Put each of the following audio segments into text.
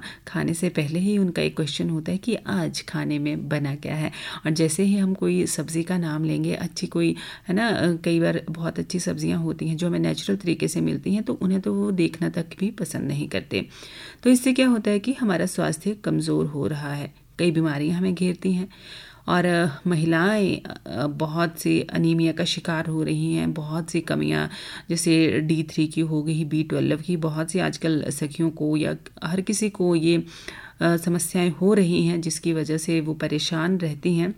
खाने से पहले ही उनका एक क्वेश्चन होता है कि आज खाने में बना क्या है। और जैसे ही हम कोई सब्ज़ी का नाम लेंगे, अच्छी कोई है ना, कई बार बहुत अच्छी सब्जियां होती हैं जो हमें नेचुरल तरीके से मिलती हैं, तो उन्हें तो वो देखना तक भी पसंद नहीं करते। तो इससे क्या होता है कि हमारा स्वास्थ्य कमज़ोर हो रहा है, कई बीमारियां हमें घेरती हैं और महिलाएं बहुत सी अनीमिया का शिकार हो रही हैं। बहुत सी कमियां जैसे D3 की हो गई, B12 की, बहुत सी आजकल सखियों को या हर किसी को ये समस्याएं हो रही हैं, जिसकी वजह से वो परेशान रहती हैं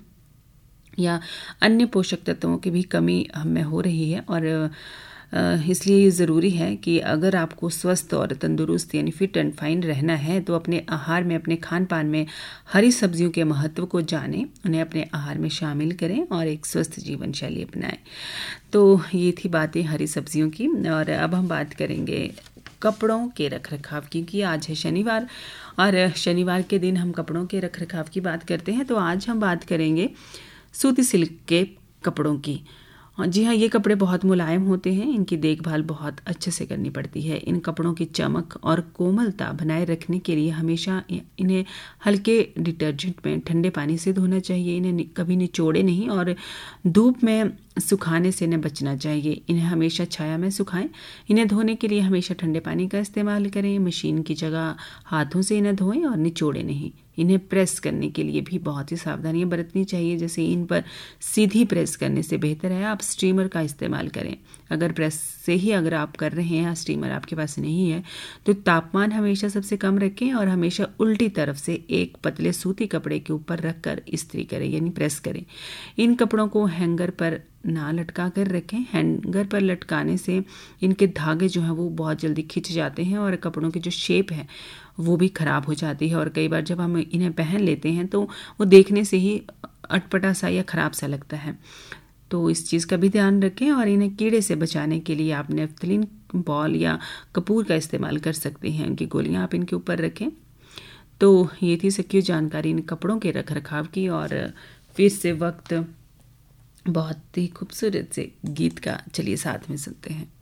या अन्य पोषक तत्वों की भी कमी हमें हो रही है। और इसलिए ये ज़रूरी है कि अगर आपको स्वस्थ और तंदुरुस्त यानी फिट एंड फाइन रहना है तो अपने आहार में, अपने खान पान में हरी सब्जियों के महत्व को जानें, उन्हें अपने आहार में शामिल करें और एक स्वस्थ जीवन शैली अपनाएं। तो ये थी बातें हरी सब्जियों की। और अब हम बात करेंगे कपड़ों के रखरखाव की, क्योंकि आज है शनिवार और शनिवार के दिन हम कपड़ों के रखरखाव की बात करते हैं। तो आज हम बात करेंगे सूती सिल्क के कपड़ों की। जी हाँ, ये कपड़े बहुत मुलायम होते हैं, इनकी देखभाल बहुत अच्छे से करनी पड़ती है। इन कपड़ों की चमक और कोमलता बनाए रखने के लिए हमेशा इन्हें हल्के डिटर्जेंट में ठंडे पानी से धोना चाहिए। इन्हें कभी निचोड़े नहीं और धूप में सुखाने से इन्हें बचना चाहिए। इन्हें हमेशा छाया में सुखाएं। इन्हें धोने के लिए हमेशा ठंडे पानी का इस्तेमाल करें। मशीन की जगह हाथों से इन्हें धोएं और निचोड़े नहीं। इन्हें प्रेस करने के लिए भी बहुत ही सावधानियां बरतनी चाहिए। जैसे इन पर सीधी प्रेस करने से बेहतर है आप स्टीमर का इस्तेमाल करें। अगर प्रेस से ही अगर आप कर रहे हैं, स्टीमर आपके पास नहीं है, तो तापमान हमेशा सबसे कम रखें और हमेशा उल्टी तरफ से एक पतले सूती कपड़े के ऊपर रखकर इस्त्री करें यानी प्रेस करें। इन कपड़ों को हैंगर पर ना लटका कर रखें। हैंगर पर लटकाने से इनके धागे जो हैं वो बहुत जल्दी खिंच जाते हैं और कपड़ों की जो शेप है वो भी ख़राब हो जाती है। और कई बार जब हम इन्हें पहन लेते हैं तो वो देखने से ही अटपटा सा या ख़राब सा लगता है। तो इस चीज़ का भी ध्यान रखें। और इन्हें कीड़े से बचाने के लिए आप नेफ्थलीन बॉल या कपूर का इस्तेमाल कर सकते हैं। उनकी गोलियां आप इनके ऊपर रखें। तो ये थी सखियों जानकारी इन कपड़ों के रखरखाव की। और फिर से वक्त बहुत ही खूबसूरत से गीत का चलिए साथ में सुनते हैं।